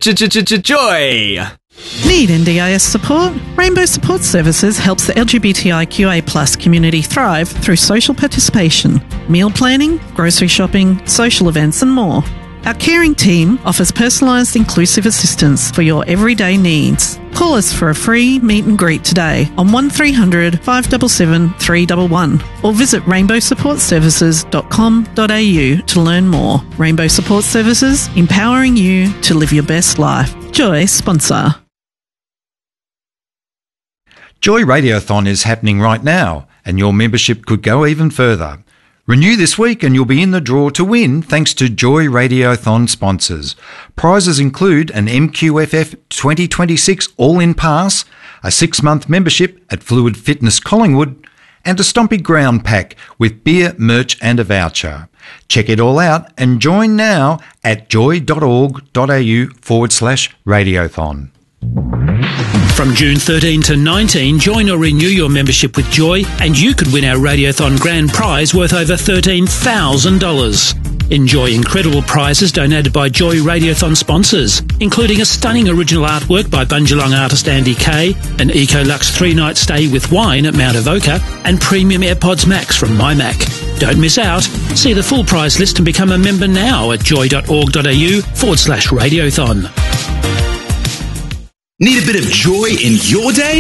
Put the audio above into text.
Joy! Need NDIS support? Rainbow Support Services helps the LGBTIQA+ community thrive through social participation, meal planning, grocery shopping, social events and more. Our caring team offers personalised inclusive assistance for your everyday needs. Call us for a free meet and greet today on 1300 577 311 or visit rainbowsupportservices.com.au to learn more. Rainbow Support Services, empowering you to live your best life. Joy sponsor. Joy Radiothon is happening right now and your membership could go even further. Renew this week and you'll be in the draw to win thanks to Joy Radiothon sponsors. Prizes include an MQFF 2026 All-In Pass, a 6-month membership at Fluid Fitness Collingwood, and a Stompy Ground Pack with beer, merch and a voucher. Check it all out and join now at joy.org.au/radiothon. From June 13 to 19, join or renew your membership with Joy and you could win our Radiothon grand prize worth over $13,000. Enjoy incredible prizes donated by Joy Radiothon sponsors, including a stunning original artwork by Bunjalung artist Andy Kay, an Ecolux 3-night stay with wine at Mount Avoca, and premium AirPods Max from MyMac. Don't miss out. See the full prize list and become a member now at joy.org.au/Radiothon. Need a bit of joy in your day?